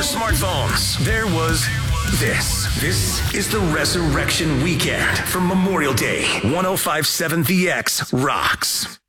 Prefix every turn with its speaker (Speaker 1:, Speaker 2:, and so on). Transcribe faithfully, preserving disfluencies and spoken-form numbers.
Speaker 1: smartphones, there was this. This is the Resurrection Weekend from Memorial Day. one oh five point seven The X rocks.